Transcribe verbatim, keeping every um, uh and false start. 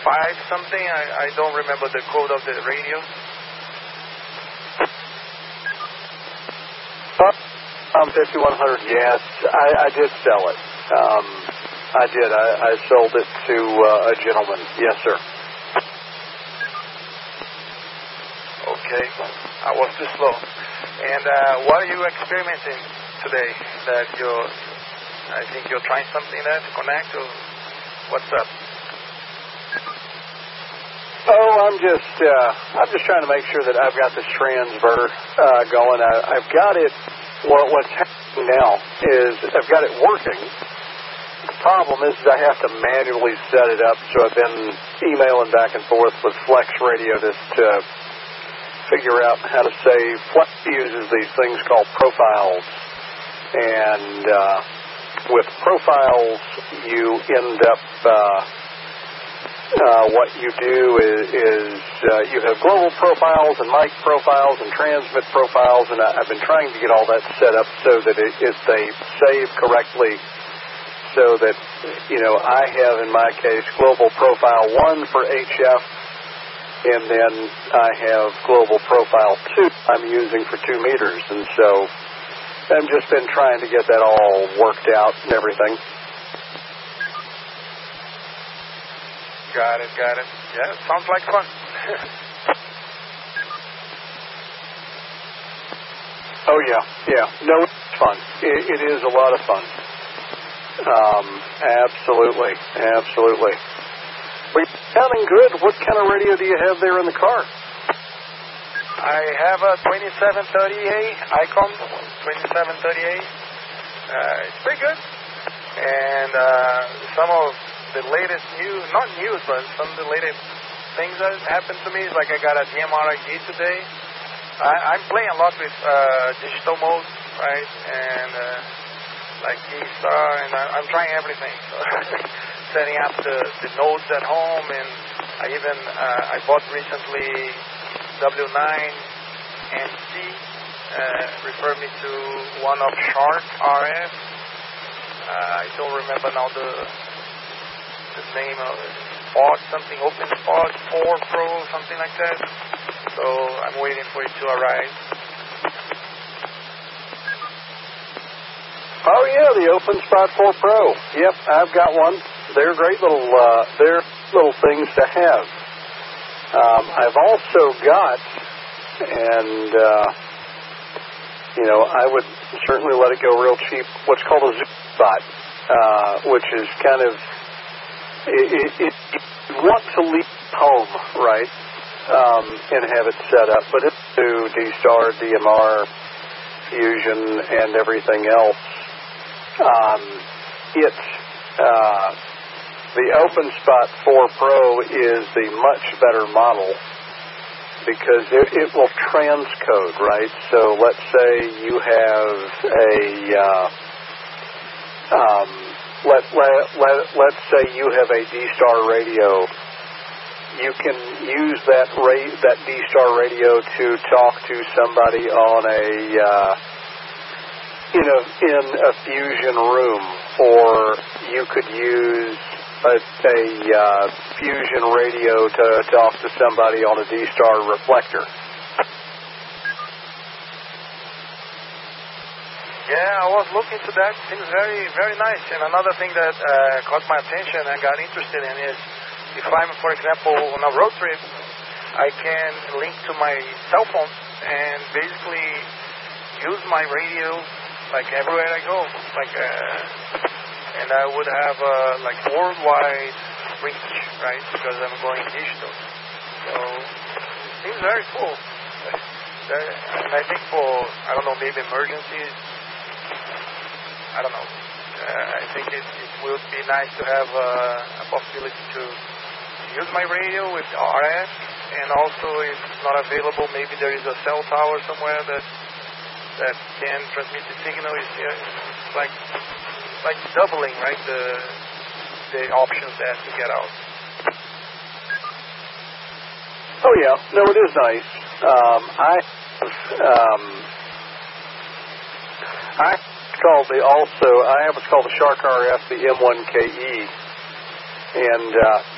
five something. I, I don't remember the code of the radio. Um, fifty-one hundred, yes, I, I did sell it. Um, I did. I, I sold it to uh, a gentleman. Yes, sir. Okay. I was too slow. And uh, what are you experimenting today? That you're, I think you're trying something there to connect, or what's up? Oh, I'm just, uh, I'm just trying to make sure that I've got this transverter uh, going. I, I've got it. Well, what's happening now is I've got it working. The problem is I have to manually set it up, so I've been emailing back and forth with Flex Radio just to figure out how to save. Flex uses these things called profiles, and uh, with profiles, you end up, uh, uh, what you do is, is uh, you have global profiles and mic profiles and transmit profiles, and I, I've been trying to get all that set up so that it, it, they save correctly, so that, you know, I have, in my case, global profile one for H F, and then I have global profile two I'm using for two meters, and so I've just been trying to get that all worked out and everything. Got it, got it. Yeah, sounds like fun. Oh, yeah, yeah. No, it's fun. It, it is a lot of fun. Um, absolutely, absolutely. Are you sounding good? What kind of radio do you have there in the car? I have a twenty-seven thirty A Icon, twenty-seven thirty A. Uh, it's pretty good. And uh, some of the latest news, not news, but some of the latest things that happened to me is like I got a D M R I G today. I, I'm playing a lot with uh, digital mode, right? And uh, like G-Star, and I, I'm trying everything. So setting up the, the nodes at home, and I even, uh, I bought recently W nine M C, uh, referred me to one of Shark R F. Uh, I don't remember now the the name of it. Spot, something, Open Spot four Pro, something like that. So I'm waiting for it to arrive. Oh yeah, the Open Spot four Pro. Yep, I've got one. They're great little, uh, they're little things to have. Um, I've also got, and uh, you know, I would certainly let it go real cheap, what's called a Zoom Spot, uh, which is kind of, it, it, it, you want to leave home, right, um, and have it set up, but it's to D-Star, D M R, Fusion, and everything else. Um, it's, uh, the OpenSpot four Pro is the much better model because it, it will transcode, right? So let's say you have a, uh, um, let, let, let, let's say you have a D-Star radio. You can use that ra- that D-Star radio to talk to somebody on a, uh, you know, in a Fusion room, or you could use a, a uh, Fusion radio to talk to somebody on a D-Star reflector. Yeah, I was looking to that. Seems very, very nice. And another thing that uh, caught my attention and got interested in is if I'm, for example, on a road trip, I can link to my cell phone and basically use my radio like everywhere I go. Like, uh, and I would have uh, like worldwide reach, right? Because I'm going digital. So it seems very cool. And I think for, I don't know, maybe emergencies, I don't know. Uh, I think it, it would be nice to have uh, a possibility to use my radio with R F, and also if it's not available, maybe there is a cell tower somewhere that that can transmit the signal. It's, uh, it's like like doubling, right, the the options there to get out. Oh yeah, no, it is nice. Um, I um, I called the also I have what's called the Shark R F, the M one K E, and uh,